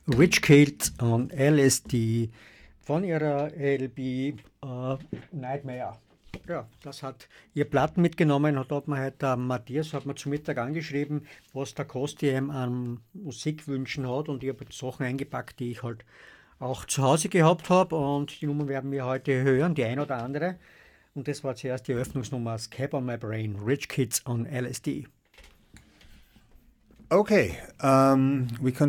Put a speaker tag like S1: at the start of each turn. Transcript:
S1: Rich Kids on LSD von ihrer LP Nightmare. Ja, das hat ihr Platten mitgenommen. Da hat mir heute Matthias hat mir zu Mittag angeschrieben, was der Kosti ihm an Musikwünschen hat, und ich habe Sachen eingepackt, die ich halt auch zu Hause gehabt habe, und die Nummern werden wir heute hören, die ein oder andere. Und das war zuerst die Eröffnungsnummer Scab on My Brain, Rich Kids on LSD.
S2: Okay, we